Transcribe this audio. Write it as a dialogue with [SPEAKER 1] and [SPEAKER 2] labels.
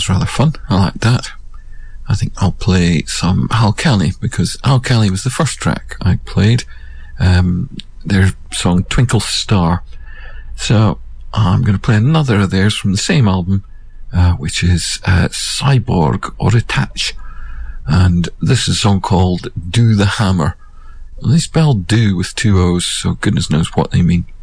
[SPEAKER 1] was rather fun. I like that. I think I'll play some Halcali, because Halcali was the first track I played. Their song Twinkle Star. So I'm going to play another of theirs from the same album, which is Cyborg or Attach. And this is a song called Do the Hammer. They spell do with two O's, so goodness knows what they mean.